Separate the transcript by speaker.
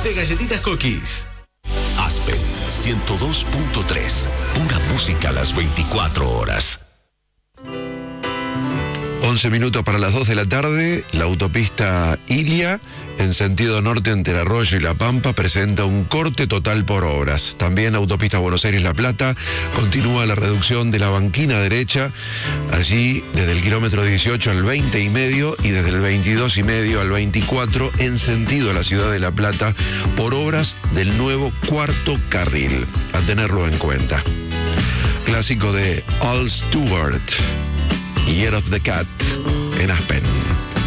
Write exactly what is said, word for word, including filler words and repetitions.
Speaker 1: de galletitas Cookies.
Speaker 2: Aspen ciento dos punto tres. Pura música a las veinticuatro horas.
Speaker 3: once minutos para las dos de la tarde, la autopista Ilia, en sentido norte entre Arroyo y La Pampa, presenta un corte total por obras. También autopista Buenos Aires-La Plata, continúa la reducción de la banquina derecha, allí desde el kilómetro dieciocho al veinte y medio y desde el veintidós y medio al veinticuatro en sentido a la ciudad de La Plata por obras del nuevo cuarto carril. A tenerlo en cuenta. Clásico de Al Stewart, Year of the Cat, en Aspen.